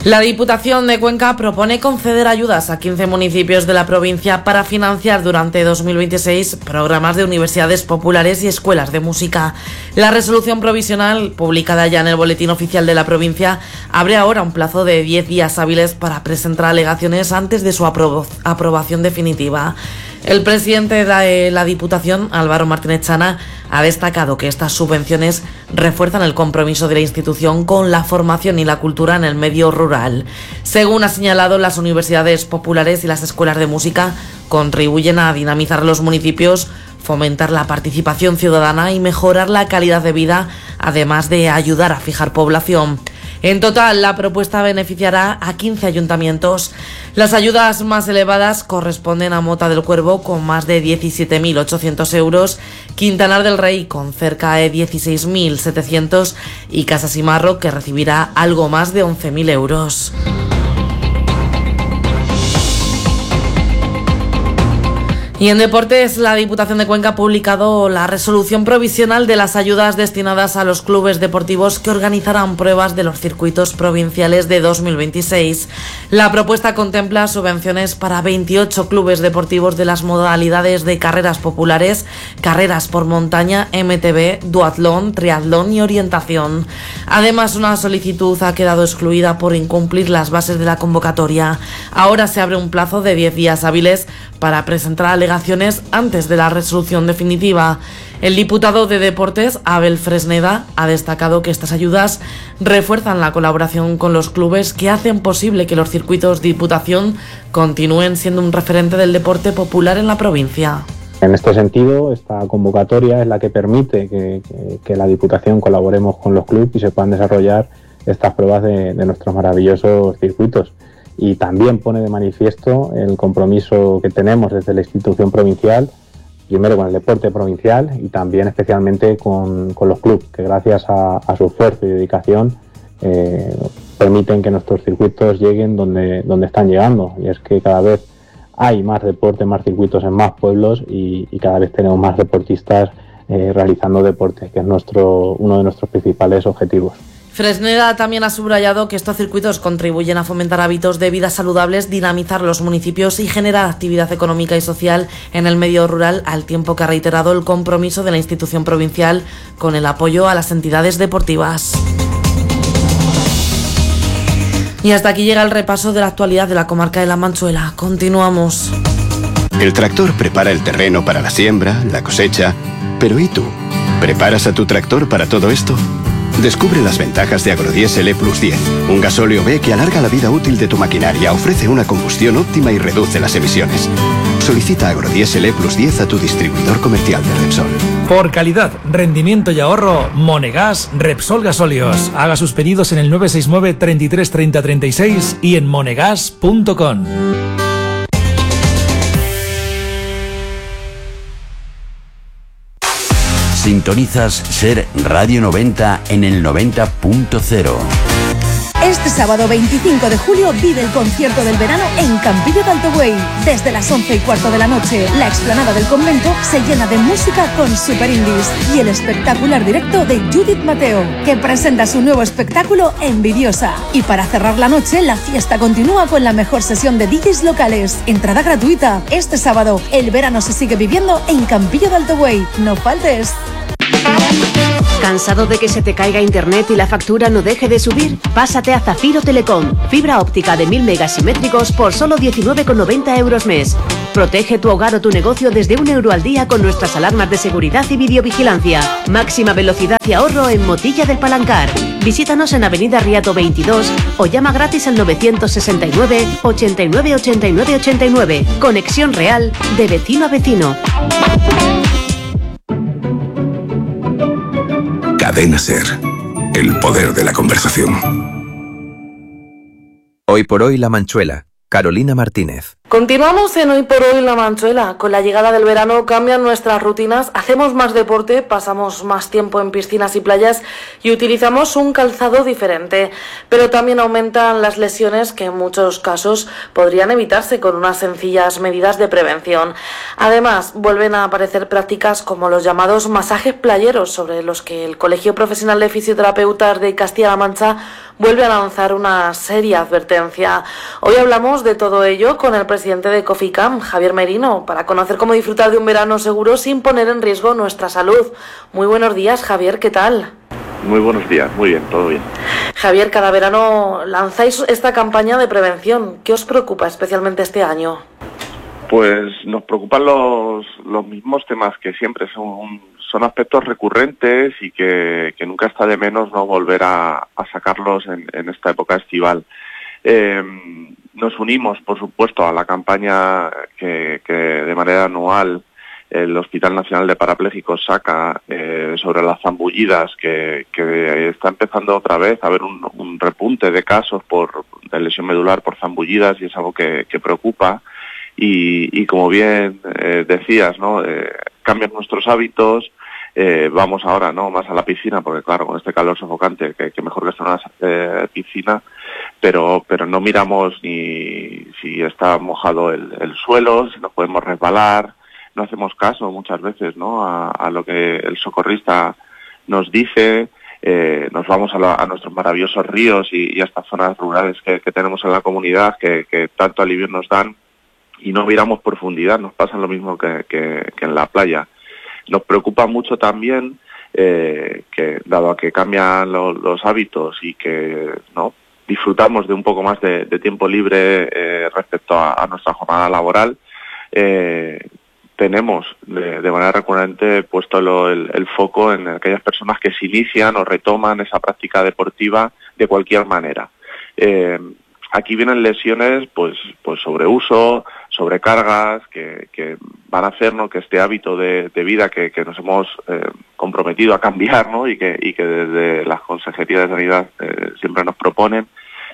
La Diputación de Cuenca propone conceder ayudas a 15 municipios de la provincia para financiar durante 2026 programas de universidades populares y escuelas de música. La resolución provisional, publicada ya en el Boletín Oficial de la provincia, abre ahora un plazo de 10 días hábiles para presentar alegaciones antes de su aprobación definitiva. El presidente de la Diputación, Álvaro Martínez Chana, ha destacado que estas subvenciones refuerzan el compromiso de la institución con la formación y la cultura en el medio rural. Según ha señalado, las universidades populares y las escuelas de música contribuyen a dinamizar los municipios, fomentar la participación ciudadana y mejorar la calidad de vida, además de ayudar a fijar población. En total, la propuesta beneficiará a 15 ayuntamientos. Las ayudas más elevadas corresponden a Mota del Cuervo, con más de 17.800 euros, Quintanar del Rey, con cerca de 16.700, y Casasimarro, que recibirá algo más de 11.000 euros. Y en deportes, la Diputación de Cuenca ha publicado la resolución provisional de las ayudas destinadas a los clubes deportivos que organizarán pruebas de los circuitos provinciales de 2026. La propuesta contempla subvenciones para 28 clubes deportivos de las modalidades de carreras populares, carreras por montaña, MTB, duatlón, triatlón y orientación. Además, una solicitud ha quedado excluida por incumplir las bases de la convocatoria. Ahora se abre un plazo de 10 días hábiles para presentar alegaciones antes de la resolución definitiva. El diputado de Deportes, Abel Fresneda, ha destacado que estas ayudas refuerzan la colaboración con los clubes que hacen posible que los circuitos Diputación continúen siendo un referente del deporte popular en la provincia. En este sentido, esta convocatoria es la que permite que la Diputación colaboremos con los clubes y se puedan desarrollar estas pruebas de nuestros maravillosos circuitos. Y también pone de manifiesto el compromiso que tenemos desde la institución provincial, primero con el deporte provincial y también especialmente con los clubes, que gracias a su esfuerzo y dedicación permiten que nuestros circuitos lleguen donde están llegando. Y es que cada vez hay más deporte, más circuitos en más pueblos y cada vez tenemos más deportistas realizando deporte, que es uno de nuestros principales objetivos. Fresneda también ha subrayado que estos circuitos contribuyen a fomentar hábitos de vida saludables, dinamizar los municipios y generar actividad económica y social en el medio rural, al tiempo que ha reiterado el compromiso de la institución provincial con el apoyo a las entidades deportivas. Y hasta aquí llega el repaso de la actualidad de la comarca de La Manchuela. Continuamos. El tractor prepara el terreno para la siembra, la cosecha. Pero ¿y tú? ¿Preparas a tu tractor para todo esto? Descubre las ventajas de Agrodiesel E+10, un gasóleo B que alarga la vida útil de tu maquinaria, ofrece una combustión óptima y reduce las emisiones. Solicita Agrodiesel E+10 a tu distribuidor comercial de Repsol. Por calidad, rendimiento y ahorro, Monegas Repsol Gasóleos. Haga sus pedidos en el 969 33 30 36 y en monegas.com. Sintonizas Ser Radio 90 en el 90.0. Este sábado 25 de julio vive el concierto del verano en Campillo de Alto-Buey. Desde las 11:15 de la noche, la explanada del convento se llena de música con Super Indies y el espectacular directo de Judith Mateo, que presenta su nuevo espectáculo Envidiosa. Y para cerrar la noche, la fiesta continúa con la mejor sesión de DJs locales. Entrada gratuita. Este sábado, el verano se sigue viviendo en Campillo de Alto-Buey. No faltes. ¿Cansado de que se te caiga internet y la factura no deje de subir? Pásate a Zafiro Telecom. Fibra óptica de 1000 megasimétricos por solo 19,90 euros mes. Protege tu hogar o tu negocio desde €1 al día con nuestras alarmas de seguridad y videovigilancia. Máxima velocidad y ahorro en Motilla del Palancar. Visítanos en Avenida Riato 22 o llama gratis al 969 89 89 89. Conexión real de vecino a vecino. Cadena Ser, el poder de la conversación. Hoy por hoy La Manchuela, Carolina Martínez. Continuamos en Hoy por Hoy La Manchuela. Con la llegada del verano cambian nuestras rutinas, hacemos más deporte, pasamos más tiempo en piscinas y playas y utilizamos un calzado diferente. Pero también aumentan las lesiones que en muchos casos podrían evitarse con unas sencillas medidas de prevención. Además, vuelven a aparecer prácticas como los llamados masajes playeros, sobre los que el Colegio Profesional de Fisioterapeutas de Castilla-La Mancha vuelve a lanzar una seria advertencia. Hoy hablamos de todo ello con el presidente de Coficam, Javier Merino, para conocer cómo disfrutar de un verano seguro sin poner en riesgo nuestra salud. Muy buenos días, Javier, ¿qué tal? Muy buenos días, muy bien, todo bien. Javier, cada verano lanzáis esta campaña de prevención. ¿Qué os preocupa especialmente este año? Pues nos preocupan los mismos temas que siempre son aspectos recurrentes y que nunca está de menos no volver a sacarlos en esta época estival. Nos unimos, por supuesto, a la campaña que de manera anual el Hospital Nacional de Parapléjicos saca sobre las zambullidas, que está empezando otra vez a haber un repunte de casos de lesión medular por zambullidas, y es algo que preocupa. Y como bien decías, ¿no? Cambian nuestros hábitos, vamos ahora no más a la piscina, porque claro, con este calor sofocante, que mejor que estar en una piscina, pero no miramos ni si está mojado el suelo, si nos podemos resbalar, no hacemos caso muchas veces, ¿no? a lo que el socorrista nos dice. Nos vamos a nuestros maravillosos ríos y a estas zonas rurales que tenemos en la comunidad, que tanto alivio nos dan, y no miramos profundidad. Nos pasa lo mismo que en la playa. Nos preocupa mucho también que, dado a que cambian los hábitos y que no disfrutamos de un poco más de tiempo libre respecto a nuestra jornada laboral, tenemos de manera recurrente puesto el foco en aquellas personas que se inician o retoman esa práctica deportiva de cualquier manera. Aquí vienen lesiones, pues sobreuso, sobrecargas, que van a hacer, ¿no?, que este hábito de vida que nos hemos comprometido a cambiar, ¿no?, y que desde las consejerías de sanidad siempre nos proponen,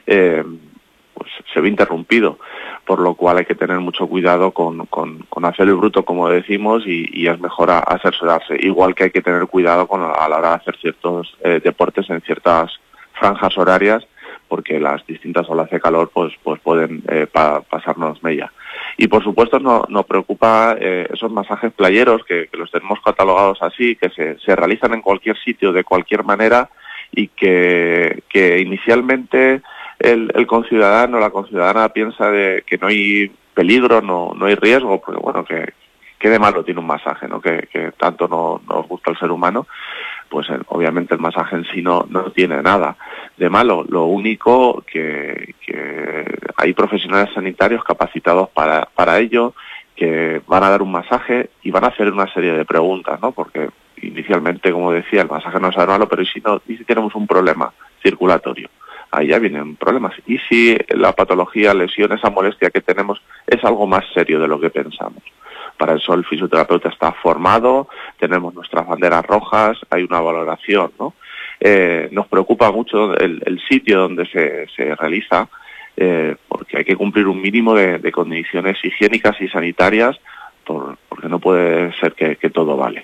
pues se ve interrumpido, por lo cual hay que tener mucho cuidado con hacer el bruto, como decimos, y es mejor asesorarse. Igual que hay que tener cuidado a la hora de hacer ciertos deportes en ciertas franjas horarias, porque las distintas olas de calor pues pueden pasarnos mella. Y por supuesto nos preocupa esos masajes playeros, que los tenemos catalogados así, que se realizan en cualquier sitio, de cualquier manera, y que inicialmente el conciudadano, la conciudadana piensa de que no hay peligro, no hay riesgo, porque bueno, que de malo tiene un masaje, ¿no? Que tanto nos gusta el ser humano. Pues obviamente el masaje en sí no tiene nada de malo. Lo único que hay profesionales sanitarios capacitados para ello, que van a dar un masaje y van a hacer una serie de preguntas, ¿no? Porque inicialmente, como decía, el masaje no es malo, pero ¿y si tenemos un problema circulatorio? Ahí ya vienen problemas. ¿Y si la patología, lesión, esa molestia que tenemos es algo más serio de lo que pensamos? Para eso el fisioterapeuta está formado, tenemos nuestras banderas rojas, hay una valoración, ¿no? Nos preocupa mucho el sitio donde se realiza, porque hay que cumplir un mínimo de condiciones higiénicas y sanitarias, porque no puede ser que todo vale.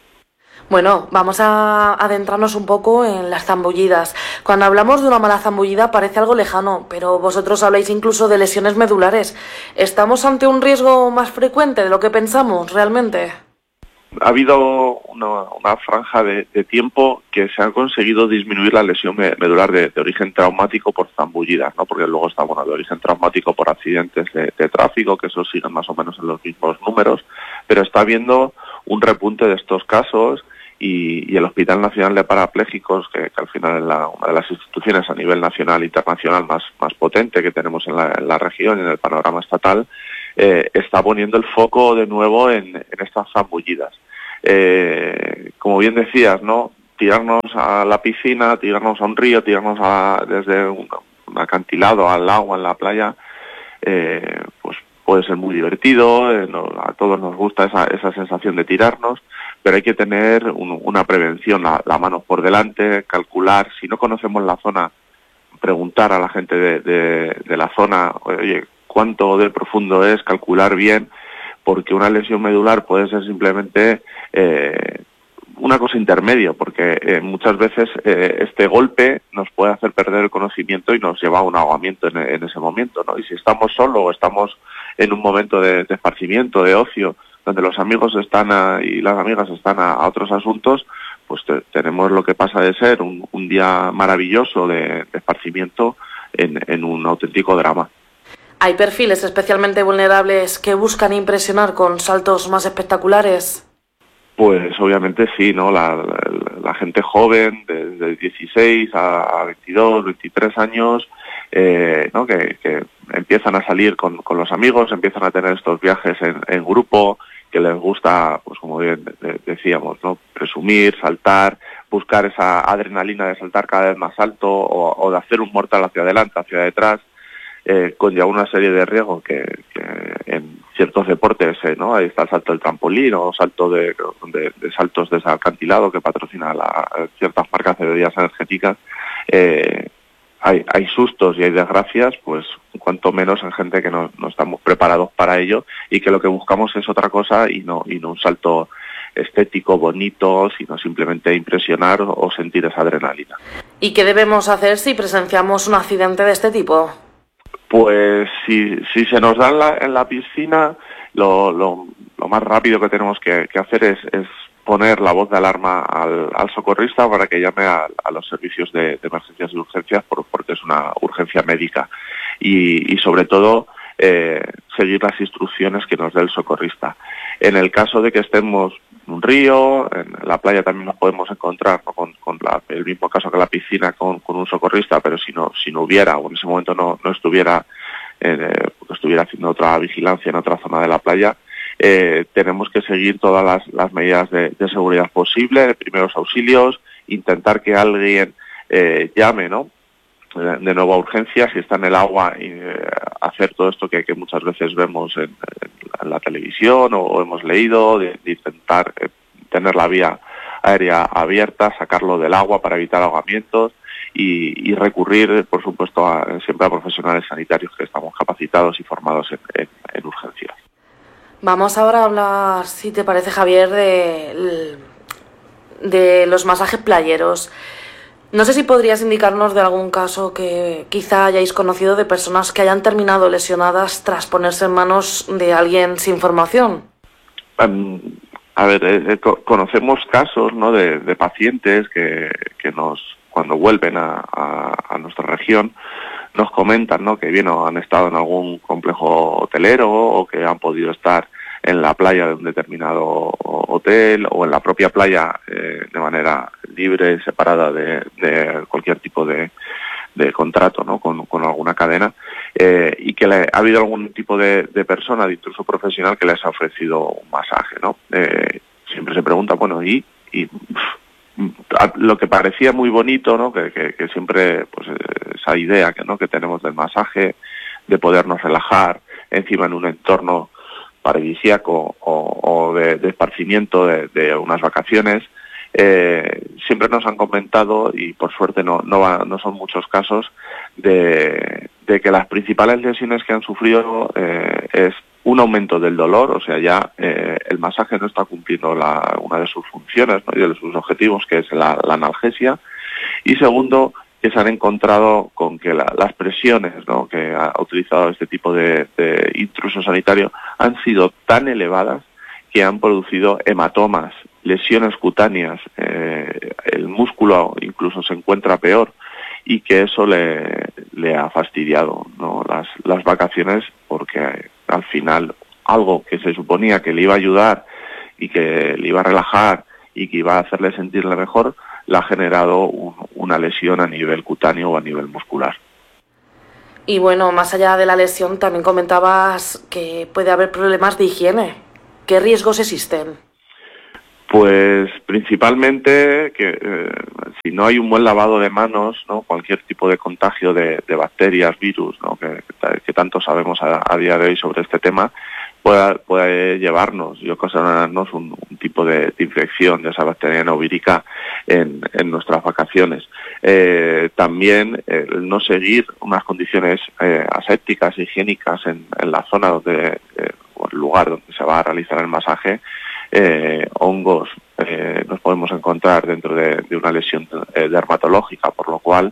Bueno, vamos a adentrarnos un poco en las zambullidas. Cuando hablamos de una mala zambullida parece algo lejano, pero vosotros habláis incluso de lesiones medulares. ¿Estamos ante un riesgo más frecuente de lo que pensamos realmente? Ha habido una franja de tiempo que se ha conseguido disminuir la lesión medular de origen traumático por zambullidas, ¿no? Porque luego está, de origen traumático por accidentes de tráfico, que eso siguen más o menos en los mismos números, pero está habiendo un repunte de estos casos. Y el Hospital Nacional de Parapléjicos, que al final es una de las instituciones a nivel nacional e internacional más potente que tenemos en la región y en el panorama estatal, está poniendo el foco de nuevo en estas zambullidas. Como bien decías, ¿no?, tirarnos a la piscina, tirarnos a un río, tirarnos desde un acantilado al agua en la playa, pues puede ser muy divertido, a todos nos gusta esa sensación de tirarnos, pero hay que tener una prevención, la mano por delante, calcular. Si no conocemos la zona, preguntar a la gente de la zona, oye, cuánto de profundo es, calcular bien, porque una lesión medular puede ser simplemente una cosa intermedia, porque muchas veces este golpe nos puede hacer perder el conocimiento y nos lleva a un ahogamiento en ese momento, ¿no? Y si estamos solos o estamos en un momento de esparcimiento, de ocio, donde los amigos están y las amigas están a otros asuntos, pues tenemos lo que pasa de ser un día maravilloso de esparcimiento en un auténtico drama. ¿Hay perfiles especialmente vulnerables que buscan impresionar con saltos más espectaculares? Pues obviamente sí, ¿no? La gente joven, de 16 a 22, 23 años, ¿no? Que empiezan a salir con los amigos, empiezan a tener estos viajes en grupo, que les gusta, pues como bien decíamos, ¿no? Presumir, saltar, buscar esa adrenalina de saltar cada vez más alto o de hacer un mortal hacia adelante, hacia detrás, conlleva una serie de riesgos que en ciertos deportes, ¿no? Ahí está el salto del trampolín o salto de saltos de acantilado que patrocina ciertas marcas de bebidas energéticas. Hay sustos y hay desgracias, pues cuanto menos en gente que no estamos preparados para ello y que lo que buscamos es otra cosa y no un salto estético, bonito, sino simplemente impresionar o sentir esa adrenalina. ¿Y qué debemos hacer si presenciamos un accidente de este tipo? Pues si se nos da en la piscina, lo más rápido que tenemos que hacer es poner la voz de alarma al socorrista para que llame a los servicios de emergencias y urgencias porque es una urgencia médica y sobre todo seguir las instrucciones que nos dé el socorrista. En el caso de que estemos en un río, en la playa también nos podemos encontrar, ¿no? con el mismo caso que la piscina con un socorrista, pero si no hubiera o en ese momento no estuviera haciendo otra vigilancia en otra zona de la playa, tenemos que seguir todas las medidas de seguridad posibles, primeros auxilios, intentar que alguien llame, ¿no? De nuevo a urgencias, si está en el agua, hacer todo esto que muchas veces vemos en la televisión o hemos leído, de intentar tener la vía aérea abierta, sacarlo del agua para evitar ahogamientos y recurrir, por supuesto, siempre a profesionales sanitarios que estamos capacitados y formados en urgencias. Vamos ahora a hablar, si te parece, Javier, de los masajes playeros. No sé si podrías indicarnos de algún caso que quizá hayáis conocido de personas que hayan terminado lesionadas tras ponerse en manos de alguien sin formación. A ver, conocemos casos, ¿no? de pacientes que cuando vuelven a nuestra región, nos comentan, ¿no? que bien han estado en algún complejo hotelero o que han podido estar en la playa de un determinado hotel o en la propia playa de manera libre, separada de cualquier tipo de contrato, ¿no? con alguna cadena, y que ha habido algún tipo de persona, de intruso profesional, que les ha ofrecido un masaje, ¿no? Siempre se pregunta, bueno, y lo que parecía muy bonito, ¿no? que siempre, pues esa idea que tenemos del masaje, de podernos relajar encima en un entorno paradisíaco o de esparcimiento de unas vacaciones, siempre nos han comentado, y por suerte no son muchos casos, de que las principales lesiones que han sufrido es un aumento del dolor, o sea, ya el masaje no está cumpliendo una de sus funciones, ¿no? y de sus objetivos, que es la analgesia, y segundo, que se han encontrado con que las presiones, ¿no? que ha utilizado este tipo de intruso sanitario han sido tan elevadas que han producido hematomas, lesiones cutáneas, el músculo incluso se encuentra peor y que eso le ha fastidiado, ¿no? las vacaciones, porque al final algo que se suponía que le iba a ayudar y que le iba a relajar y que iba a hacerle sentirle mejor, le ha generado una lesión a nivel cutáneo o a nivel muscular. Y bueno, más allá de la lesión, también comentabas que puede haber problemas de higiene. ¿Qué riesgos existen? Pues principalmente que si no hay un buen lavado de manos, ¿no? Cualquier tipo de contagio de bacterias, virus, ¿no? que tanto sabemos a día de hoy sobre este tema, puede llevarnos y ocasionarnos un tipo de infección de esa bacteria enovírica en nuestras vacaciones. También el no seguir unas condiciones asépticas, higiénicas en la zona donde, o el lugar donde se va a realizar el masaje, hongos nos podemos encontrar dentro de una lesión dermatológica, por lo cual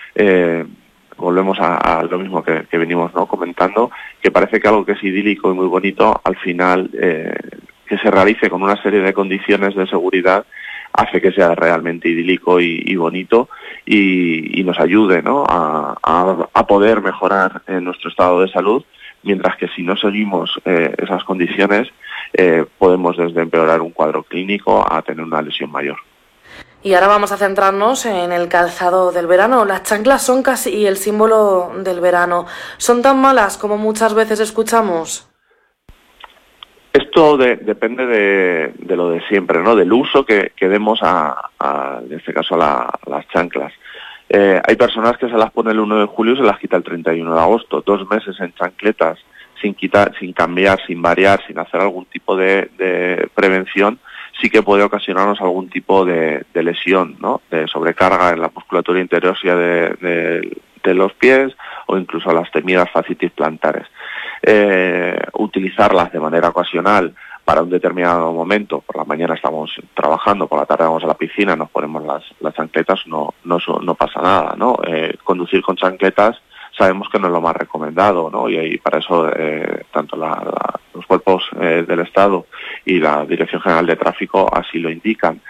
volvemos a lo mismo que venimos, ¿no?, comentando, que parece que algo que es idílico y muy bonito, al final que se realice con una serie de condiciones de seguridad hace que sea realmente idílico y bonito y nos ayude, ¿no?, a poder mejorar nuestro estado de salud, mientras que si no seguimos esas condiciones podemos desde empeorar un cuadro clínico a tener una lesión mayor. Y ahora vamos a centrarnos en el calzado del verano. Las chanclas son casi el símbolo del verano. ¿Son tan malas como muchas veces escuchamos? Esto depende de lo de siempre, ¿no?, del uso que demos en este caso a las chanclas. Hay personas que se las pone el 1 de julio y se las quita el 31 de agosto. 2 meses en chancletas sin quitar, sin cambiar, sin variar, sin hacer algún tipo de prevención, sí que puede ocasionarnos algún tipo de lesión, ¿no?, de sobrecarga en la musculatura interior, sea de los pies o incluso las temidas fascitis plantares. Utilizarlas de manera ocasional para un determinado momento, por la mañana estamos trabajando, por la tarde vamos a la piscina, nos ponemos las chancletas, no pasa nada, ¿no? Conducir con chancletas sabemos que no es lo más recomendado, ¿no? Y para eso tanto los cuerpos del Estado y la Dirección General de Tráfico así lo indican.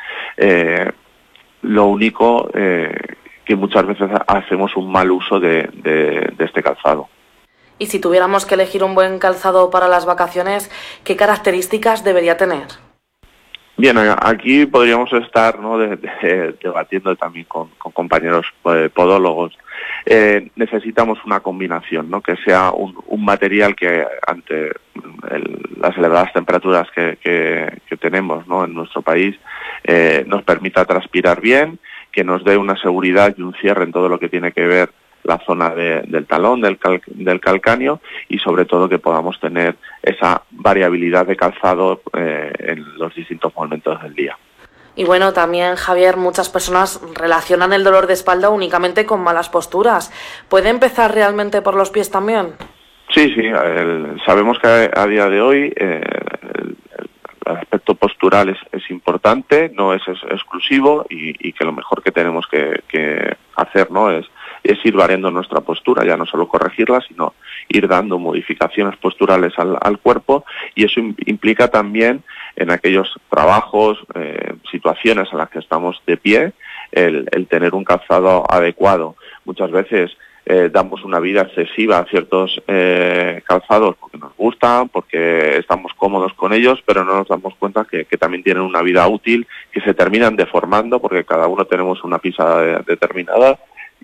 Lo único que muchas veces hacemos un mal uso de este calzado. Y si tuviéramos que elegir un buen calzado para las vacaciones, ¿qué características debería tener? Bien, aquí podríamos estar, ¿no?, debatiendo también con compañeros podólogos. Necesitamos una combinación, ¿no?, que sea un material que ante las elevadas temperaturas que tenemos, ¿no?, en nuestro país, nos permita transpirar bien, que nos dé una seguridad y un cierre en todo lo que tiene que ver la zona del talón, del calcáneo, y sobre todo que podamos tener esa variabilidad de calzado en los distintos momentos del día. Y bueno, también, Javier, muchas personas relacionan el dolor de espalda únicamente con malas posturas. ¿Puede empezar realmente por los pies también? Sí, sabemos que a día de hoy el aspecto postural es importante, no es exclusivo, y que lo mejor que tenemos que hacer, ¿no?, es ir variando nuestra postura, ya no solo corregirla, sino ir dando modificaciones posturales al cuerpo, y eso implica también en aquellos trabajos, situaciones en las que estamos de pie, el tener un calzado adecuado. Muchas veces damos una vida excesiva a ciertos calzados porque nos gustan, porque estamos cómodos con ellos, pero no nos damos cuenta que también tienen una vida útil, que se terminan deformando porque cada uno tenemos una pisada determinada,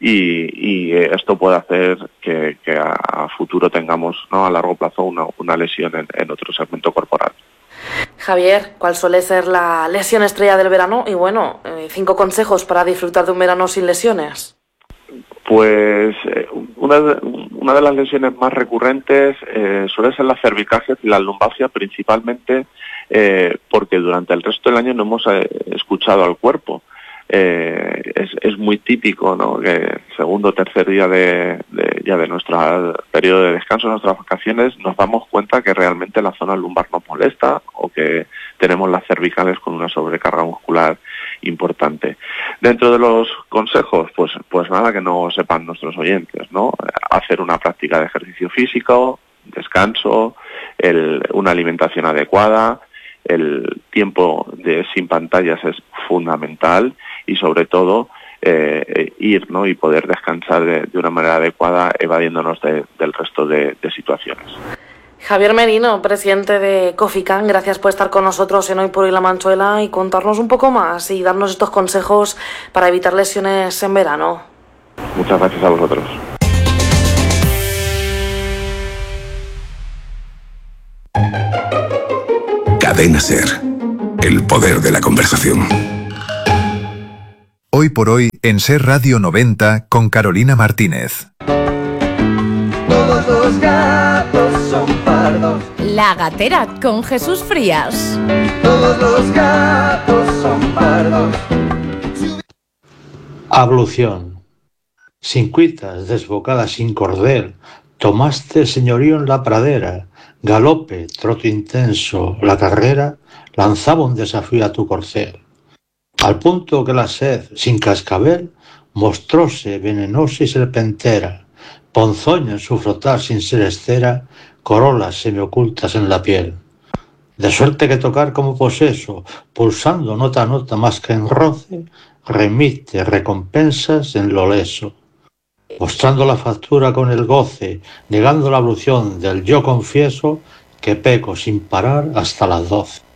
y esto puede hacer que a futuro tengamos, ¿no?, a largo plazo una lesión en otro segmento corporal. Javier, ¿cuál suele ser la lesión estrella del verano? Y bueno, 5 consejos para disfrutar de un verano sin lesiones. Pues una de las lesiones más recurrentes suele ser la cervicagia y la lumbalgia, principalmente porque durante el resto del año no hemos escuchado al cuerpo. Es muy típico, ¿no?, que el segundo o tercer día ya de nuestro periodo de descanso, nuestras vacaciones, nos damos cuenta que realmente la zona lumbar nos molesta o que tenemos las cervicales con una sobrecarga muscular importante. Dentro de los consejos, pues nada que no sepan nuestros oyentes, ¿no? Hacer una práctica de ejercicio físico, descanso, una alimentación adecuada, el tiempo sin pantallas es fundamental, y sobre todo ir, ¿no?, y poder descansar de una manera adecuada, evadiéndonos del resto de situaciones. Javier Merino, presidente de Cofican, gracias por estar con nosotros en Hoy por Hoy La Manchuela y contarnos un poco más y darnos estos consejos para evitar lesiones en verano. Muchas gracias a vosotros. Cadena SER. El poder de la conversación. Hoy por Hoy en SER Radio 90 con Carolina Martínez. Todos los gatos son pardos. La Gatera con Jesús Frías. Todos los gatos son pardos. Ablución. Sin cuitas, desbocada sin cordel, tomaste el señorío en la pradera, galope, trote intenso, la carrera, lanzaba un desafío a tu corcel. Al punto que la sed, sin cascabel, mostróse venenosa y serpentera, ponzoña en su frotar sin ser estera, corolas semiocultas en la piel. De suerte que tocar como poseso, pulsando nota a nota más que en roce, remite recompensas en lo leso. Mostrando la factura con el goce, negando la ablución del yo confieso, que peco sin parar hasta las 12.